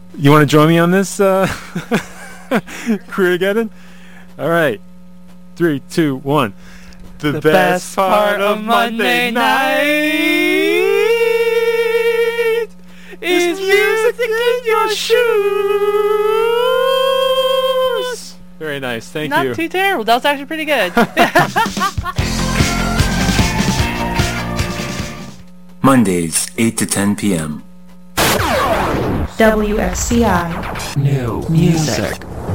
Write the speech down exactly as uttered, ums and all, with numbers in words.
You want to join me on this, uh, Career-geddon? All right. Three, two, one. The, The best, best part part of of Monday Monday night is music in your shoes. Very nice. Thank Not you. too terrible. That was actually pretty good. Mondays, eight to ten p.m. W F C I. New music.